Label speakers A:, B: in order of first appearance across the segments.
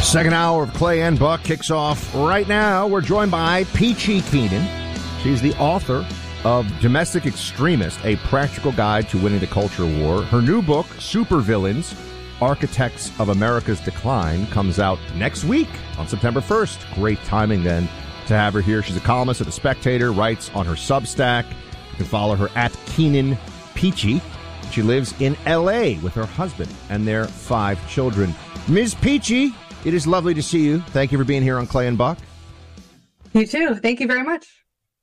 A: Second hour of Clay and Buck kicks off right now. We're joined by Peachy Keenan. She's the author of Domestic Extremist, A Practical Guide to Winning the Culture War. Her new book, Supervillains, Architects of America's Decline, comes out next week on September 1st. Great timing then to have her here. She's a columnist at The Spectator, writes on her Substack. You can follow her at Keenan Peachy. She lives in L.A. with her husband and their 5 children. Ms. Peachy, it is lovely to see you. Thank you for being here on Clay and Buck.
B: You too. Thank you very much.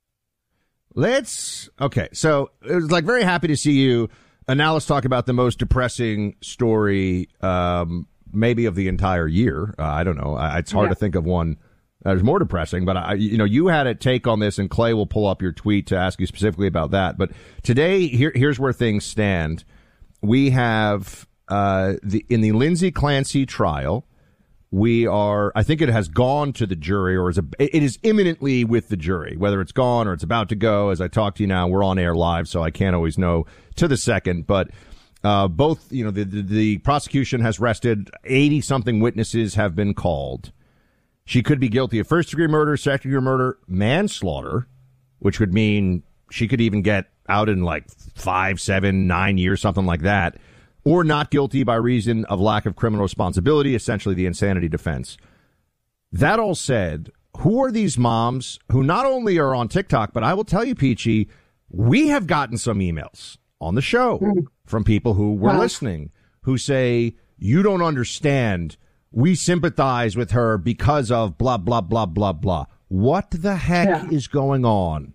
A: Okay, so it was very happy to see you. And now let's talk about the most depressing story, maybe of the entire year. I don't know. It's hard to think of one that is more depressing, but you had a take on this, and Clay will pull up your tweet to ask you specifically about that. But today, here's where things stand. We have, in the Lindsay Clancy trial, I think it has gone to the jury, or it is imminently with the jury, whether it's gone or it's about to go. As I talk to you now, we're on air live, so I can't always know to the second, but, both, the prosecution has rested. 80 something witnesses have been called. She could be guilty of first degree murder, second degree murder, manslaughter, which would mean she could even get out in 5, 7, 9 years, something like that. Or not guilty by reason of lack of criminal responsibility, essentially the insanity defense. That all said, who are these moms who not only are on TikTok, but I will tell you, Peachy, we have gotten some emails on the show from people who were listening who say, you don't understand. We sympathize with her because of blah, blah, blah, blah, blah. What the heck is going on?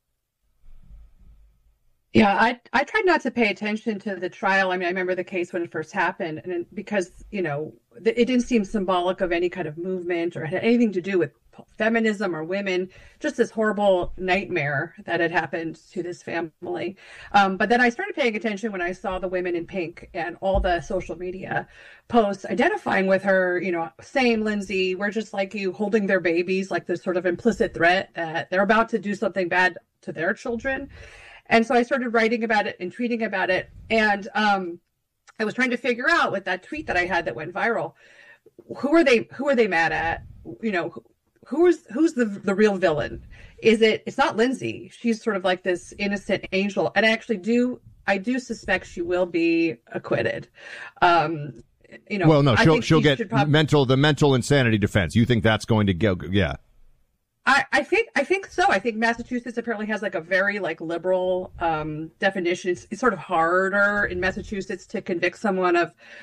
B: Yeah, I tried not to pay attention to the trial. I mean, I remember the case when it first happened, and because, it didn't seem symbolic of any kind of movement or had anything to do with feminism or women, just this horrible nightmare that had happened to this family. But then I started paying attention when I saw the women in pink and all the social media posts identifying with her, same Lindsay, we're just like you, holding their babies, like this sort of implicit threat that they're about to do something bad to their children. And so I started writing about it and tweeting about it. And I was trying to figure out with that tweet that I had that went viral, who are they mad at? Who's the real villain? It's not Lindsay. She's sort of like this innocent angel. And I do suspect she will be acquitted.
A: Well, no, she'll get the mental insanity defense. You think that's going to go? Yeah.
B: I think so. I think Massachusetts apparently has a very liberal definition. It's sort of harder in Massachusetts to convict someone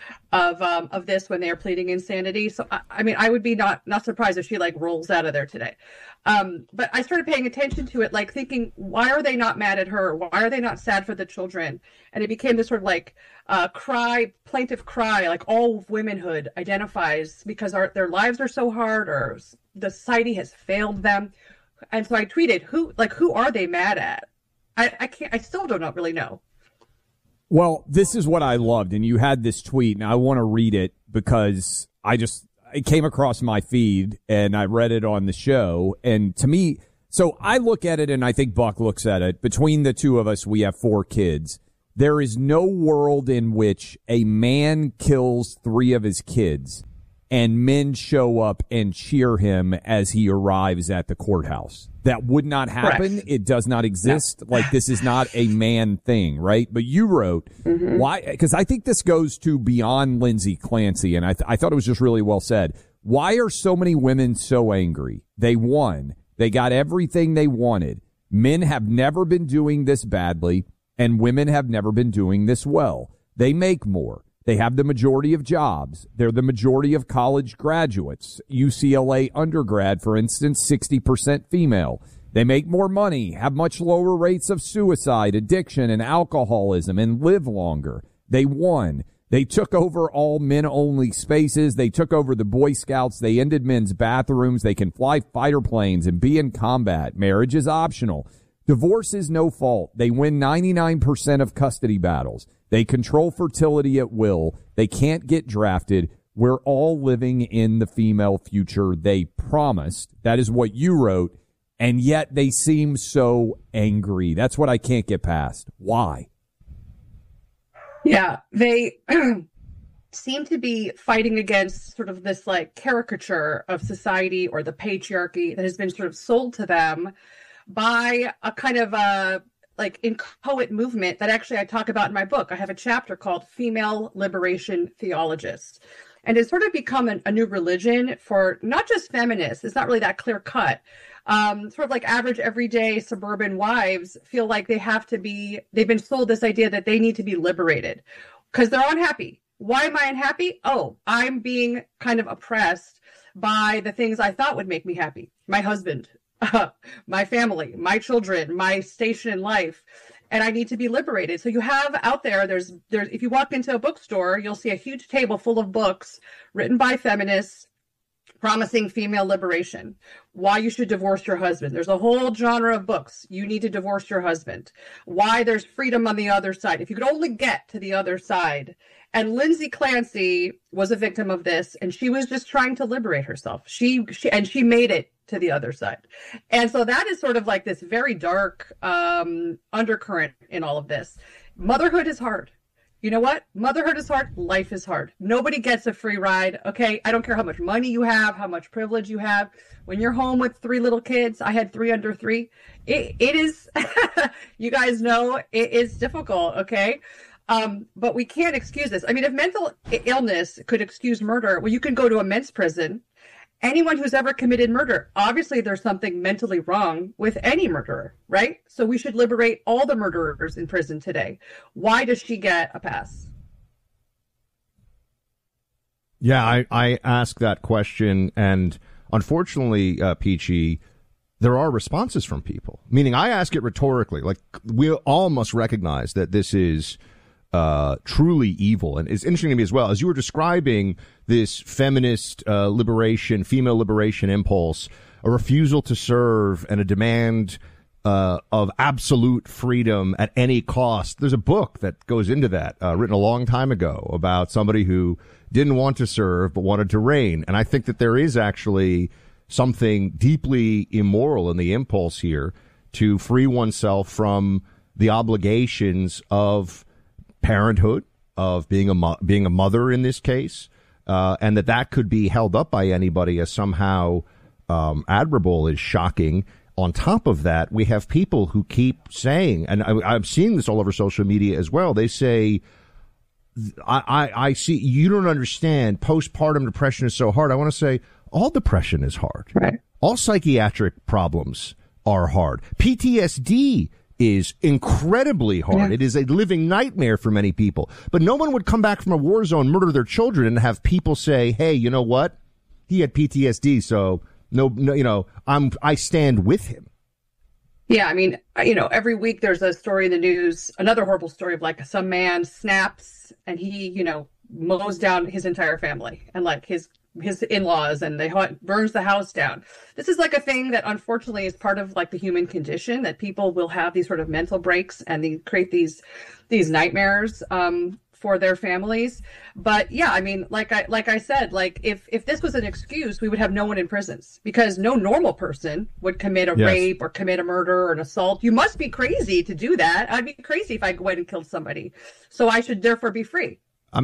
B: of this when they are pleading insanity. So I would be not surprised if she rolls out of there today. But I started paying attention to it, thinking, why are they not mad at her? Why are they not sad for the children? And it became this sort of plaintive cry, all womanhood identifies because their lives are so hard, or the society has failed them. And so I tweeted, who are they mad at? I still don't really know.
C: Well, this is what I loved, and you had this tweet, and I want to read it because it came across my feed, and I read it on the show, and to me, so I look at it, and I think Buck looks at it. Between the two of us, we have 4 kids. There is no world in which a man kills 3 of his kids and men show up and cheer him as he arrives at the courthouse. That would not happen.
B: Correct.
C: It does not exist. This is not a man thing, right? But you wrote, why? Because I think this goes to beyond Lindsay Clancy, and I thought it was just really well said. Why are so many women so angry? They won. They got everything they wanted. Men have never been doing this badly, and women have never been doing this well. They make more. They have the majority of jobs. They're the majority of college graduates. UCLA undergrad, for instance, 60% female. They make more money, have much lower rates of suicide, addiction, and alcoholism, and live longer. They won. They took over all men-only spaces. They took over the Boy Scouts. They ended men's bathrooms. They can fly fighter planes and be in combat. Marriage is optional. Divorce is no fault. They win 99% of custody battles. They control fertility at will. They can't get drafted. We're all living in the female future they promised. That is what you wrote. And yet they seem so angry. That's what I can't get past. Why?
B: Yeah, they seem to be fighting against sort of this like caricature of society or the patriarchy that has been sort of sold to them by a kind of a like inchoate movement that actually I talk about in my book. I have a chapter called Female Liberation Theologists. And it's sort of become a new religion for not just feminists. It's not really that clear cut. Sort of like average, everyday suburban wives feel like they've been sold this idea that they need to be liberated because they're unhappy. Why am I unhappy? Oh, I'm being kind of oppressed by the things I thought would make me happy. My husband, my family, my children, my station in life. And I need to be liberated. So you have out there's if you walk into a bookstore, you'll see a huge table full of books written by feminists promising female liberation, why you should divorce your husband. There's a whole genre of books. You need to divorce your husband. Why there's freedom on the other side. If you could only get to the other side. And Lindsay Clancy was a victim of this, and she was just trying to liberate herself. She made it to the other side. And so that is sort of like this very dark undercurrent in all of this. Motherhood is hard. You know what? Motherhood is hard. Life is hard. Nobody gets a free ride. Okay. I don't care how much money you have, how much privilege you have. When you're home with 3 little kids, I had 3 under 3. It is, you guys know, it is difficult. Okay. But we can't excuse this. I mean, if mental illness could excuse murder, well, you can go to a men's prison. Anyone who's ever committed murder, obviously there's something mentally wrong with any murderer, right? So we should liberate all the murderers in prison today. Why does she get a pass?
A: Yeah, I ask that question, and unfortunately, Peachy, there are responses from people. Meaning, I ask it rhetorically. Like, we all must recognize that this is truly evil. And it's interesting to me as well, as you were describing this feminist liberation, female liberation impulse, a refusal to serve and a demand of absolute freedom at any cost. There's a book that goes into that, written a long time ago, about somebody who didn't want to serve but wanted to reign. And I think that there is actually something deeply immoral in the impulse here to free oneself from the obligations of parenthood, of being a mother in this case, and that could be held up by anybody as somehow admirable is shocking. On top of that, we have people who keep saying, and I'm seeing this all over social media as well. They say, I see, you don't understand. Postpartum depression is so hard. I want to say all depression is hard.
B: Right.
A: All psychiatric problems are hard. PTSD is incredibly hard. Yeah. It is a living nightmare for many people. But no one would come back from a war zone, murder their children, and have people say, hey, you know what? He had PTSD, so no, you know, I stand with him.
B: Yeah, I mean, you know, every week there's a story in the news, another horrible story of like some man snaps and he, you know, mows down his entire family and like his in-laws, and they burns the house down. This is like a thing that unfortunately is part of like the human condition, that people will have these sort of mental breaks and they create these nightmares for their families. But yeah, I mean, like I said, like if this was an excuse, we would have no one in prisons, because no normal person would commit a rape or commit a murder or an assault. You must be crazy to do that. I'd be crazy if I went and killed somebody. So I should therefore be free.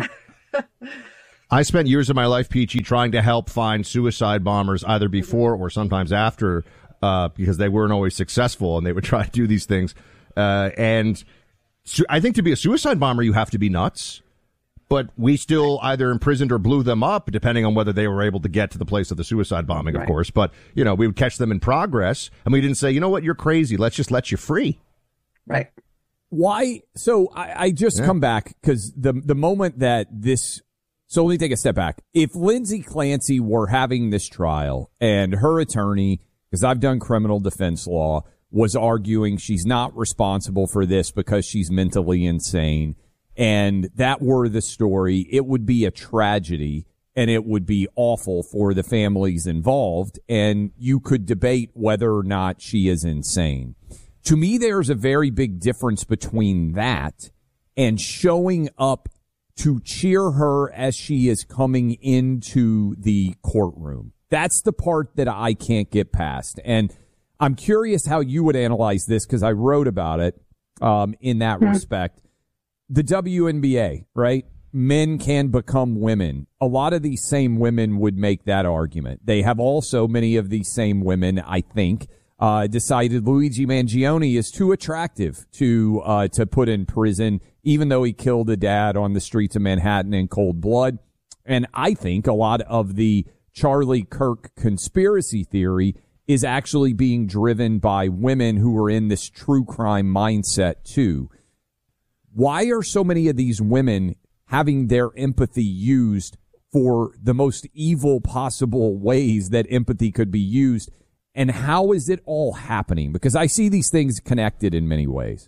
A: I spent years of my life, Peachy, trying to help find suicide bombers either before or sometimes after, because they weren't always successful and they would try to do these things. And I think to be a suicide bomber, you have to be nuts. But we still either imprisoned or blew them up, depending on whether they were able to get to the place of the suicide bombing, of course. But, you know, we would catch them in progress, and we didn't say, you know what, you're crazy. Let's just let you free.
B: Right.
C: Why? So I just come back because the moment that this. So let me take a step back. If Lindsay Clancy were having this trial and her attorney, because I've done criminal defense law, was arguing she's not responsible for this because she's mentally insane, and that were the story, it would be a tragedy and it would be awful for the families involved, and you could debate whether or not she is insane. To me, there's a very big difference between that and showing up to cheer her as she is coming into the courtroom. That's the part that I can't get past. And I'm curious how you would analyze this, because I wrote about it in that respect. The WNBA, right? men can become women, a lot of these same women would make that argument. They have also, many of these same women, I think, decided Luigi Mangione is too attractive to put in prison, even though he killed a dad on the streets of Manhattan in cold blood. And I think a lot of the Charlie Kirk conspiracy theory is actually being driven by women who are in this true crime mindset too. Why are so many of these women having their empathy used for the most evil possible ways that empathy could be used? And how is it all happening? Because I see these things connected in many ways.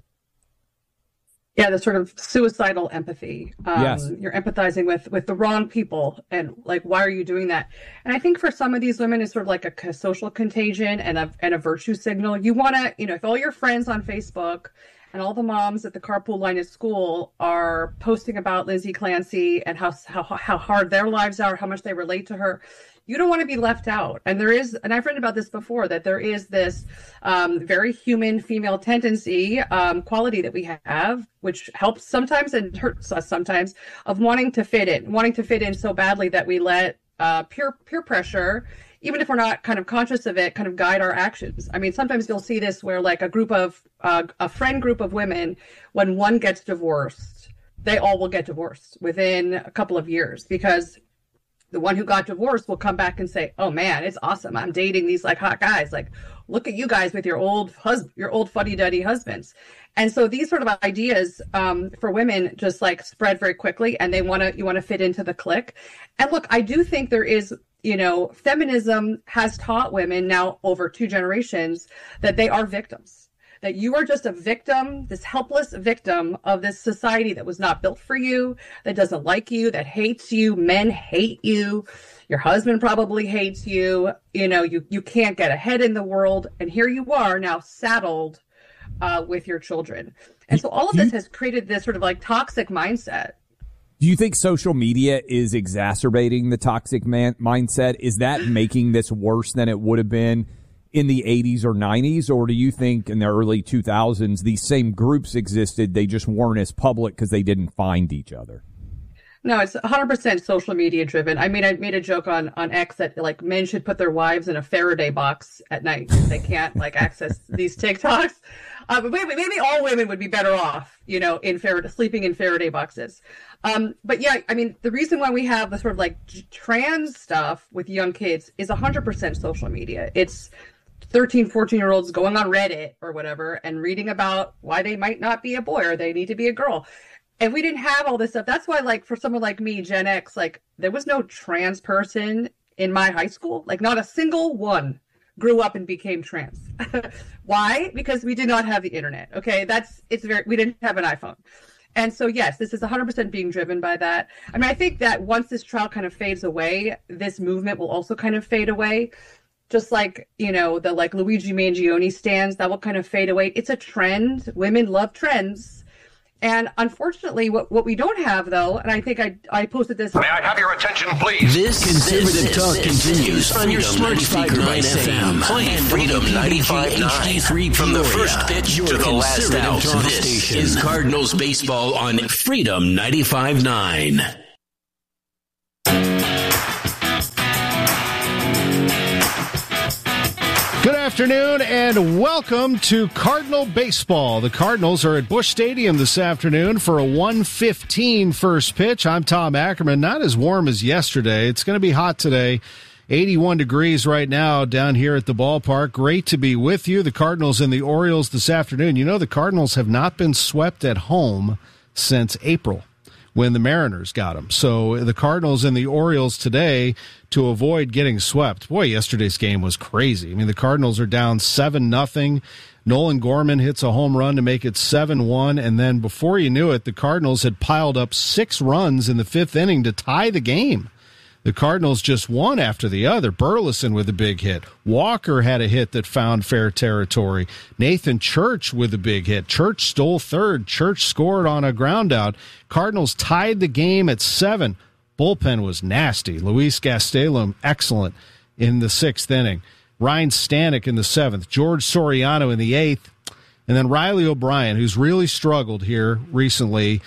B: Yeah, the sort of suicidal empathy.
C: Yes.
B: You're empathizing with the wrong people. And like, why are you doing that? And I think for some of these women, it's sort of like a social contagion and a virtue signal. You want to, if all your friends on Facebook and all the moms at the carpool line at school are posting about Lizzie Clancy and how hard their lives are, how much they relate to her, you don't want to be left out. And there is, and I've written about this before, that there is this very human female tendency, quality that we have, which helps sometimes and hurts us sometimes, of wanting to fit in so badly that we let peer pressure, even if we're not kind of conscious of it, kind of guide our actions. I mean, sometimes you'll see this where like a friend group of women, when one gets divorced, they all will get divorced within a couple of years, because the one who got divorced will come back and say, "Oh man, it's awesome. I'm dating these like hot guys. Like, look at you guys with your old fuddy-duddy husbands." And so these sort of ideas for women just like spread very quickly, and you want to fit into the clique. And look, I do think there is, feminism has taught women now over 2 generations that they are victims. That you are just a victim, this helpless victim of this society that was not built for you, that doesn't like you, that hates you. Men hate you. Your husband probably hates you. You can't get ahead in the world. And here you are now saddled with your children. And so all of this has created this sort of like toxic mindset.
C: Do you think social media is exacerbating the toxic mindset? Is that making this worse than it would have been in the 80s or 90s? Or do you think in the early 2000s, these same groups existed, they just weren't as public because they didn't find each other?
B: No, it's 100% social media driven. I mean, I made a joke on X that like men should put their wives in a Faraday box at night. They can't like access these TikToks. But maybe all women would be better off, sleeping in Faraday boxes. But yeah, I mean, the reason why we have the sort of like trans stuff with young kids is 100% social media. It's 13, 14-year-olds going on Reddit or whatever and reading about why they might not be a boy or they need to be a girl. And we didn't have all this stuff. That's why, like, for someone like me, Gen X, like, there was no trans person in my high school. Like, not a single one grew up and became trans. Why? Because we did not have the internet. Okay, we didn't have an iPhone. And so, yes, this is 100% being driven by that. I mean, I think that once this trial kind of fades away, this movement will also kind of fade away. Just like, the like Luigi Mangione stands, that will kind of fade away. It's a trend. Women love trends. And unfortunately, what we don't have, though, and I think I posted this.
D: May I have your attention, please?
E: This conservative talk continues on your smart speaker by FM.
D: Play Freedom 95.9 from the first pitch to the last out.
E: This is Cardinals baseball on Freedom 95.9.
F: Good afternoon and welcome to Cardinal Baseball. The Cardinals are at Busch Stadium this afternoon for a 1:15 first pitch. I'm Tom Ackerman. Not as warm as yesterday. It's going to be hot today. 81 degrees right now down here at the ballpark. Great to be with you. The Cardinals and the Orioles this afternoon. The Cardinals have not been swept at home since April, when the Mariners got them. So the Cardinals and the Orioles today to avoid getting swept. Boy, yesterday's game was crazy. I mean, the Cardinals are down 7-0. Nolan Gorman hits a home run to make it 7-1. And then before you knew it, the Cardinals had piled up 6 runs in the 5th inning to tie the game. The Cardinals just one after the other. Burleson with a big hit. Walker had a hit that found fair territory. Nathan Church with a big hit. Church stole third. Church scored on a ground out. Cardinals tied the game at 7. Bullpen was nasty. Luis Gastelum, excellent in the 6th inning. Ryan Stanek in the 7th. George Soriano in the 8th. And then Riley O'Brien, who's really struggled here recently,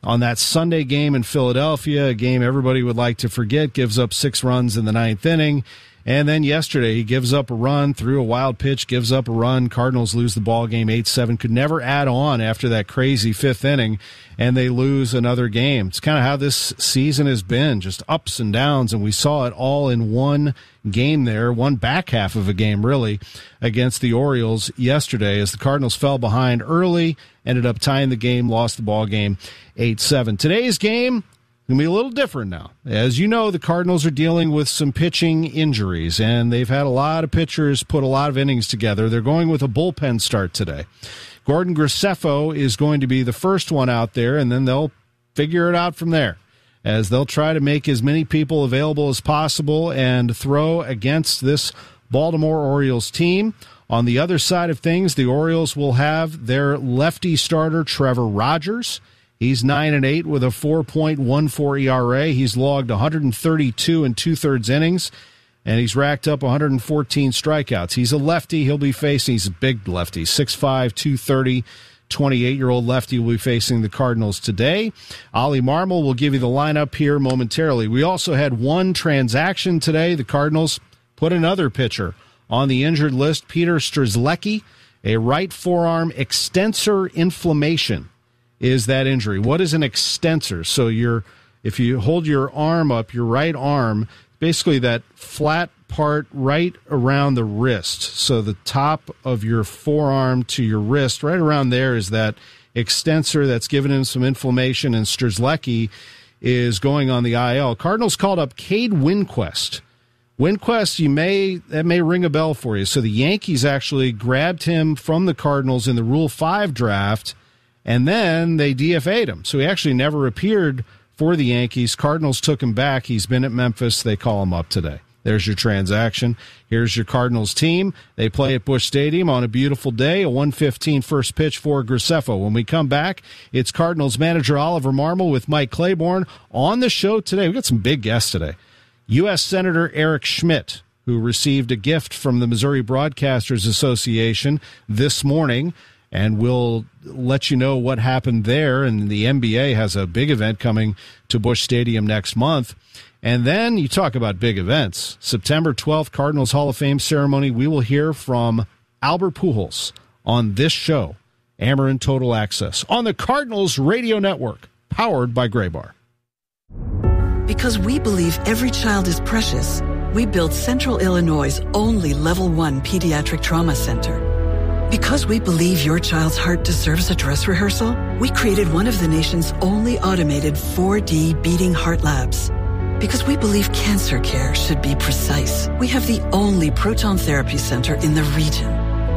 F: on that Sunday game in Philadelphia, a game everybody would like to forget, gives up 6 runs in the 9th inning. And then yesterday, he gives up a run, threw a wild pitch, gives up a run. Cardinals lose the ball game 8-7. Could never add on after that crazy 5th inning, and they lose another game. It's kind of how this season has been, just ups and downs, and we saw it all in one game there, one back half of a game, really, against the Orioles yesterday as the Cardinals fell behind early, ended up tying the game, lost the ball game 8-7. Today's game going to be a little different now. As you know, the Cardinals are dealing with some pitching injuries, and they've had a lot of pitchers put a lot of innings together. They're going with a bullpen start today. Gordon Graceffo is going to be the first one out there, and then they'll figure it out from there, as they'll try to make as many people available as possible and throw against this Baltimore Orioles team. On the other side of things, the Orioles will have their lefty starter, Trevor Rogers. He's 9-8 with a 4.14 ERA. He's logged 132 2/3 innings, and he's racked up 114 strikeouts. He's a lefty. He's a big lefty, 6'5", 230, 28-year-old lefty will be facing the Cardinals today. Ollie Marmol will give you the lineup here momentarily. We also had one transaction today. The Cardinals put another pitcher on the injured list, Peter Strzelecki, a right forearm extensor inflammation is that injury. What is an extensor? So if you hold your arm up, your right arm, basically that flat part right around the wrist. So the top of your forearm to your wrist, right around there is that extensor that's given him some inflammation, and Strzelecki is going on the IL. Cardinals called up Cade Winquist. That may ring a bell for you. So the Yankees actually grabbed him from the Cardinals in the Rule 5 draft, and then they DFA'd him. So he actually never appeared for the Yankees. Cardinals took him back. He's been at Memphis. They call him up today. There's your transaction. Here's your Cardinals team. They play at Busch Stadium on a beautiful day, a 1:15 first pitch for Graceffo. When we come back, it's Cardinals manager Oliver Marmol with Mike Claiborne on the show today. We've got some big guests today. U.S. Senator Eric Schmidt, who received a gift from the Missouri Broadcasters Association this morning, and we'll let you know what happened there. And the NBA has a big event coming to Busch Stadium next month. And then you talk about big events. September 12th, Cardinals Hall of Fame ceremony. We will hear from Albert Pujols on this show, Ameren Total Access, on the Cardinals Radio Network, powered by Graybar.
G: Because we believe every child is precious, we built Central Illinois' only Level 1 Pediatric Trauma Center. Because we believe your child's heart deserves a dress rehearsal, we created one of the nation's only automated 4D beating heart labs. Because we believe cancer care should be precise, we have the only proton therapy center in the region.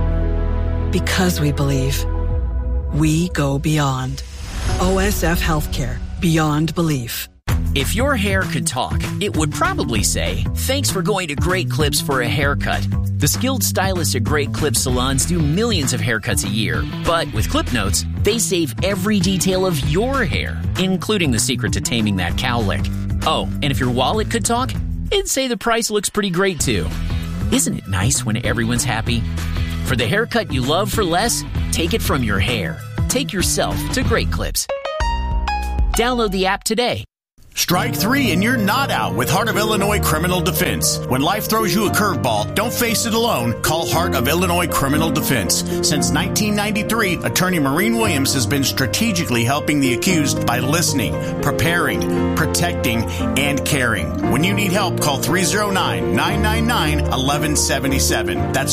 G: Because we believe, we go beyond. OSF Healthcare, beyond belief.
H: If your hair could talk, it would probably say, "Thanks for going to Great Clips for a haircut." The skilled stylists at Great Clips salons do millions of haircuts a year. But with Clip Notes, they save every detail of your hair, including the secret to taming that cowlick. Oh, and if your wallet could talk, it'd say the price looks pretty great too. Isn't it nice when everyone's happy? For the haircut you love for less, take it from your hair. Take yourself to Great Clips. Download the app today.
I: Strike three and you're not out with Heart of Illinois Criminal Defense. When life throws you a curveball, don't face it alone. Call Heart of Illinois Criminal Defense. Since 1993, Attorney Maureen Williams has been strategically helping the accused by listening, preparing, protecting, and caring. When you need help, call 309-999-1177. That's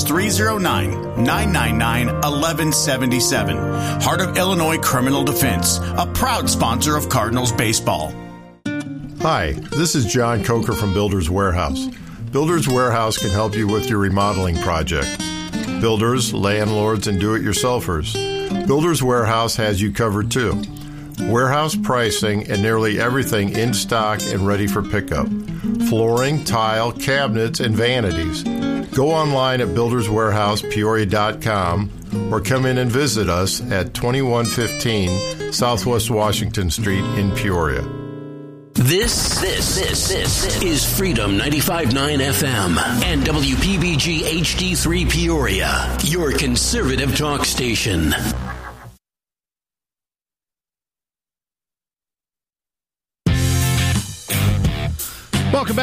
I: 309-999-1177. Heart of Illinois Criminal Defense, a proud sponsor of Cardinals baseball.
J: Hi, this is John Coker from Builders Warehouse. Builders Warehouse can help you with your remodeling project. Builders, landlords, and do-it-yourselfers. Builders Warehouse has you covered too. Warehouse pricing and nearly everything in stock and ready for pickup. Flooring, tile, cabinets, and vanities. Go online at builderswarehousepeoria.com or come in and visit us at 2115 Southwest Washington Street in Peoria.
E: This is Freedom 95.9 FM and WPBG HD3 Peoria, your conservative talk station.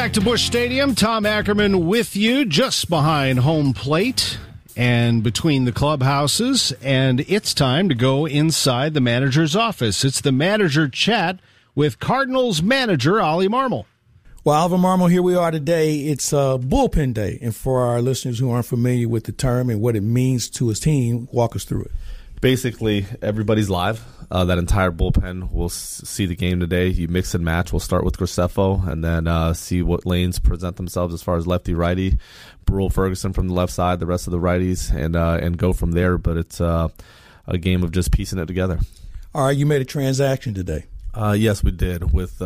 F: back to Busch Stadium. Tom Ackerman with you just behind home plate and between the clubhouses. And it's time to go inside the manager's office. It's the manager chat with Cardinals manager Ollie Marmol.
K: Well, Alvin Marmol, here we are today. It's bullpen day. And for our listeners who aren't familiar with the term and what it means to his team, walk us through it.
L: Basically, everybody's live. That entire bullpen will see the game today. You mix and match. We'll start with Graceffo and then see what lanes present themselves as far as lefty-righty. Burrell Ferguson from the left side, the rest of the righties, and go from there. But it's a game of just piecing it together.
K: All right, you made a transaction today.
L: Yes, we did. With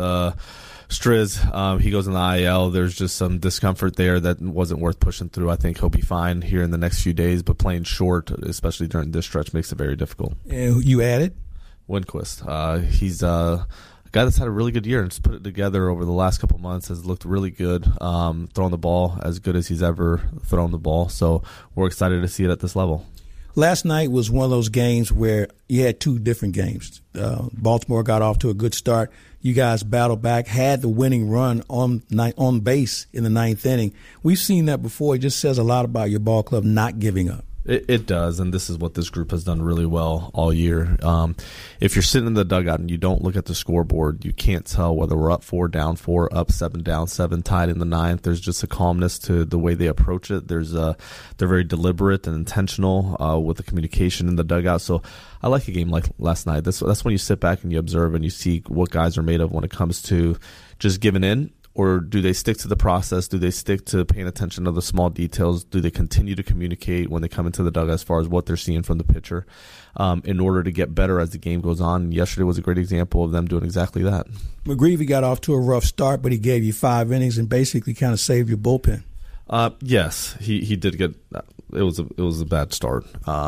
L: Striz, he goes in the IL. There's just some discomfort there that wasn't worth pushing through. I think he'll be fine here in the next few days, but playing short, especially during this stretch, makes it very difficult.
K: And you added?
L: Winquist. He's a guy that's had a really good year and just put it together over the last couple months, has looked really good, throwing the ball as good as he's ever thrown the ball. So we're excited to see it at this level.
K: Last night was one of those games where you had two different games. Baltimore got off to a good start. You guys battled back, had the winning run on base in the ninth inning. We've seen that before. It just says a lot about your ball club not giving up.
L: It does, and this is what this group has done really well all year. If you're sitting in the dugout and you don't look at the scoreboard, you can't tell whether we're up 4, down 4, up 7, down 7, tied in the ninth. There's just a calmness to the way they approach it. They're very deliberate and intentional with the communication in the dugout. So I like a game like last night. That's when you sit back and you observe and you see what guys are made of when it comes to just giving in. Or do they stick to the process? Do they stick to paying attention to the small details? Do they continue to communicate when they come into the dugout as far as what they're seeing from the pitcher in order to get better as the game goes on? And yesterday was a great example of them doing exactly that.
K: McGreevy got off to a rough start, but he gave you 5 innings and basically kind of saved your bullpen.
L: Yes, he did get – it was a bad start.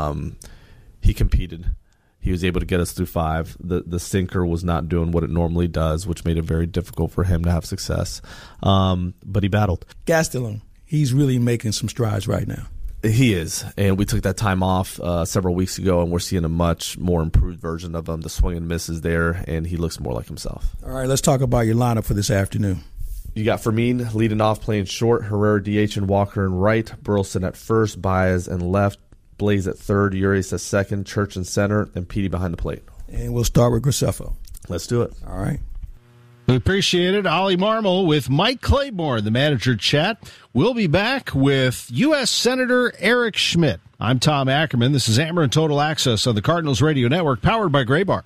L: He competed. He was able to get us through 5. The sinker was not doing what it normally does, which made it very difficult for him to have success. But he battled.
K: Gastelum, he's really making some strides right now.
L: He is, and we took that time off several weeks ago, and we're seeing a much more improved version of him. The swing and miss is there, and he looks more like himself.
K: All right, let's talk about your lineup for this afternoon.
L: You got Fermin leading off, playing short, Herrera DH and Walker in right, Burleson at first, Baez in left, Blaze at third, Urias at second, Church in center, and Petey behind the plate.
K: And we'll start with Graceffo.
L: Let's do it.
K: All right.
F: We appreciate it. Ollie Marmol with Mike Claiborne, the manager chat. We'll be back with U.S. Senator Eric Schmidt. I'm Tom Ackerman. This is Ameren Total Access on the Cardinals Radio Network, powered by Graybar.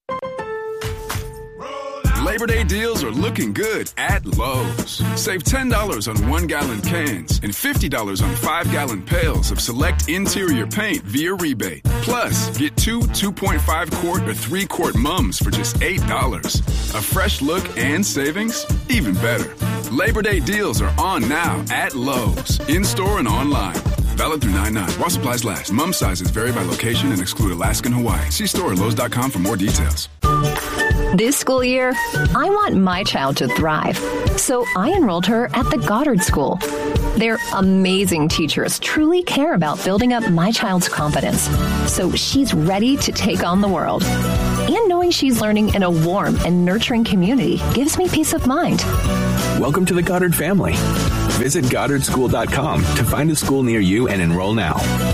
M: Labor Day deals are looking good at Lowe's. Save $10 on 1-gallon cans and $50 on 5-gallon pails of select interior paint via rebate. Plus, get 2 2.5-quart or 3-quart mums for just $8. A fresh look and savings? Even better. Labor Day deals are on now at Lowe's, in-store and online. Valid through 9/9. While supplies last. Mum sizes vary by location and exclude Alaska and Hawaii. See store at Lowe's.com for more details.
N: This school year, I want my child to thrive, so I enrolled her at the Goddard School. Their amazing teachers truly care about building up my child's confidence, so she's ready to take on the world. And knowing she's learning in a warm and nurturing community gives me peace of mind.
O: Welcome to the Goddard family. Visit GoddardSchool.com to find a school near you and enroll now.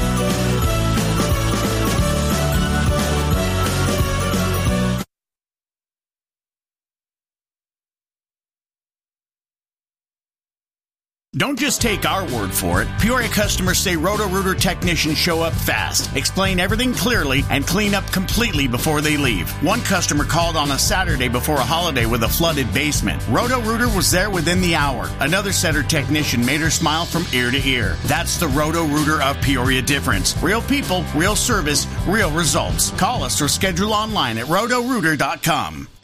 I: Don't just take our word for it. Peoria customers say Roto-Rooter technicians show up fast, explain everything clearly, and clean up completely before they leave. One customer called on a Saturday before a holiday with a flooded basement. Roto-Rooter was there within the hour. Another setter technician made her smile from ear to ear. That's the Roto-Rooter of Peoria difference. Real people, real service, real results. Call us or schedule online at rotorooter.com.